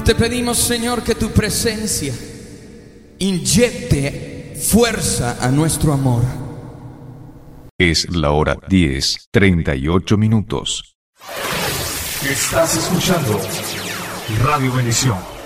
Te pedimos, Señor, que tu presencia inyecte fuerza a nuestro amor. Es la hora 10:38. Estás escuchando Radio Bendición.